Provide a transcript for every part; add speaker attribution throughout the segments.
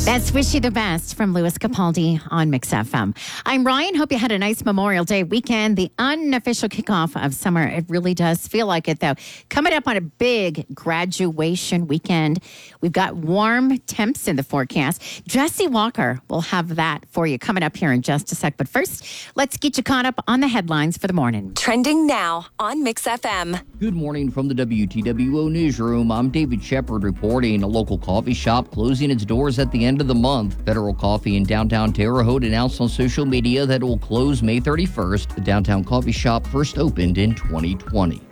Speaker 1: That's Wish You the Best from Louis Capaldi on Mix FM. I'm Ryan. Hope you had a nice Memorial Day weekend. The unofficial kickoff of summer. It really does feel like it, though. Coming up on a big graduation weekend. We've got warm temps in the forecast. Jesse Walker will have that for you coming up here in just a sec. But first, let's get you caught up on the headlines for the morning.
Speaker 2: Trending now on Mix FM.
Speaker 3: Good morning from the WTWO newsroom. I'm David Shepard reporting. A local coffee shop closing its doors at the end of the month. Federal Coffee in downtown Terre Haute announced on social media that it will close May 31st. The downtown coffee shop first opened in 2020.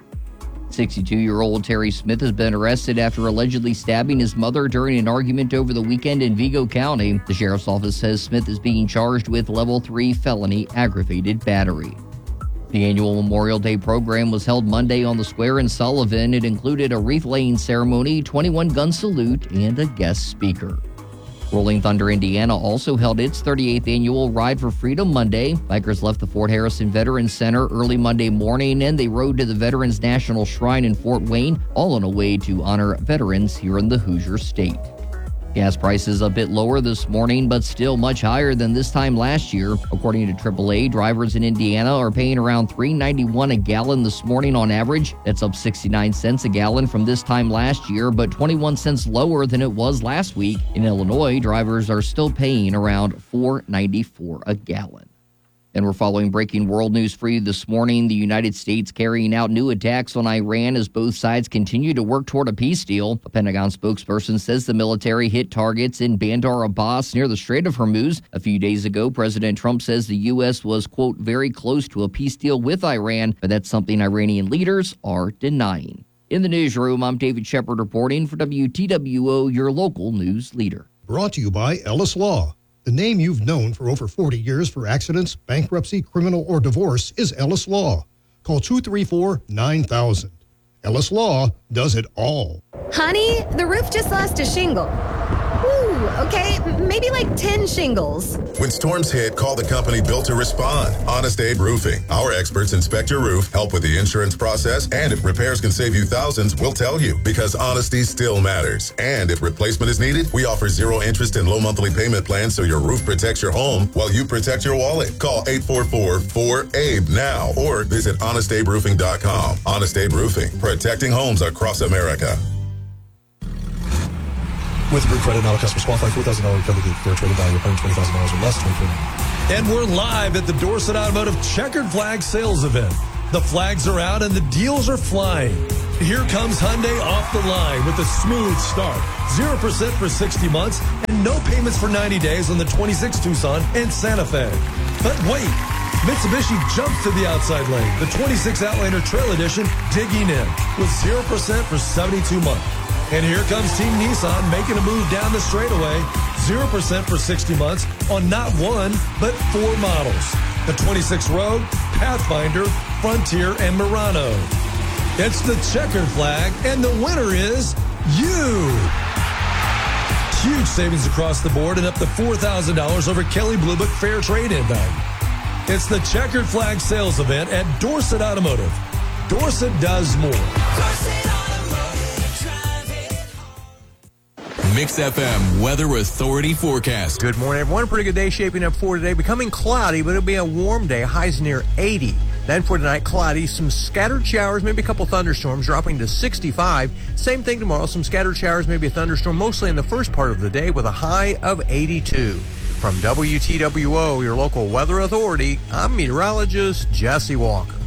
Speaker 3: 62-year-old Terry Smith has been arrested after allegedly stabbing his mother during an argument over the weekend in Vigo County. The sheriff's office says Smith is being charged with level 3 felony aggravated battery. The annual Memorial Day program was held Monday on the square in Sullivan. It included a wreath-laying ceremony, 21-gun salute, and a guest speaker. Rolling Thunder Indiana also held its 38th annual Ride for Freedom Monday. Bikers left the Fort Harrison Veterans Center early Monday morning, and they rode to the Veterans National Shrine in Fort Wayne, all on a way to honor veterans here in the Hoosier State. Gas prices a bit lower this morning, but still much higher than this time last year. According to AAA, drivers in Indiana are paying around $3.91 a gallon this morning on average. That's up 69 cents a gallon from this time last year, but 21 cents lower than it was last week. In Illinois, drivers are still paying around $4.94 a gallon. And we're following breaking world news for you this morning. The United States carrying out new attacks on Iran as both sides continue to work toward a peace deal. A Pentagon spokesperson says the military hit targets in Bandar Abbas near the Strait of Hormuz. A few days ago, President Trump says the U.S. was, quote, very close to a peace deal with Iran, but that's something Iranian leaders are denying. In the newsroom, I'm David Shepard reporting for WTWO, your local news leader.
Speaker 4: Brought to you by Ellis Law. The name you've known for over 40 years for accidents, bankruptcy, criminal, or divorce is Ellis Law. Call 234-9000. Ellis Law does it all.
Speaker 5: Honey, the roof just lost a shingle. Ooh, okay, maybe like 10 shingles.
Speaker 6: When storms hit, call the company built to respond. Honest Abe Roofing. Our experts inspect your roof, help with the insurance process, and if repairs can save you thousands, we'll tell you, because honesty still matters. And if replacement is needed, we offer 0 interest and low monthly payment plans so your roof protects your home while you protect your wallet. Call 844-4ABE now or visit honestaberoofing.com. Honest Abe Roofing, protecting homes across America.
Speaker 7: With Root Credit, not all customers qualify. $4,000 recovery good fair trading value, $120,000 or less, 24.
Speaker 8: And we're live at the Dorset Automotive Checkered Flag Sales Event. The flags are out and the deals are flying. Here comes Hyundai off the line with a smooth start. 0% for 60 months and no payments for 90 days on the 26 Tucson and Santa Fe. But wait, Mitsubishi jumps to the outside lane. The 26 Outlander Trail Edition digging in with 0% for 72 months. And here comes Team Nissan making a move down the straightaway. 0% for 60 months on not one, but 4 models. The 26 Rogue, Pathfinder, Frontier, and Murano. It's the checkered flag, and the winner is you. Huge savings across the board and up to $4,000 over Kelley Blue Book Fair Trade-In value. It's the checkered flag sales event at Dorset Automotive. Dorset does more.
Speaker 9: Mix FM Weather Authority forecast.
Speaker 10: Good morning, everyone. Pretty good day shaping up for today. Becoming cloudy, but it'll be a warm day. Highs near 80. Then for tonight, cloudy, some scattered showers, maybe a couple thunderstorms, dropping to 65. Same thing tomorrow, some scattered showers, maybe a thunderstorm, mostly in the first part of the day with a high of 82. From WTWO, your local weather authority, I'm meteorologist Jesse Walker.